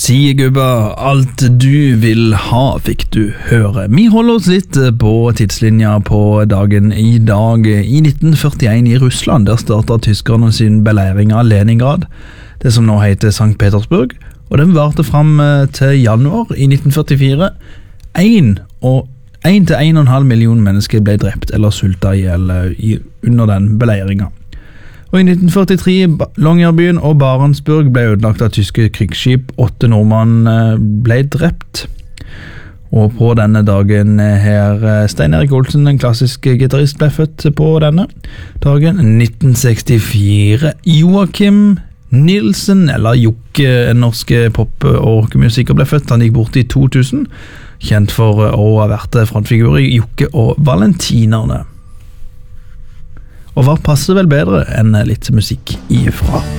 Si gubba, alt du vil ha fikk du høre. Vi holder oss litt på tidslinja på dagen i dag. I 1941 i Russland, der startet tyskerne sin beleiring av Leningrad, det som nå heter Sankt Petersburg, og den varte frem til januar i 1944. 1,5 million mennesker ble drept eller sultet ihjel under den beleiringen. Og i 1943 Longyearbyen og Barentsburg ble ødelagt av tyske krigsskip. 8 nordmenn ble drept. Og på denne dagen her Stein Erik Olsen, en klassisk gitarist, ble født på denne dagen. 1964 Joakim Nilsen, eller Jokke, en norsk pop- og rockemusiker, ble født. Han gikk bort i 2000, kjent for å ha vært frontfigur i Jokke og Valentinerne. Og hva passer vel bedre enn litt musikk ifra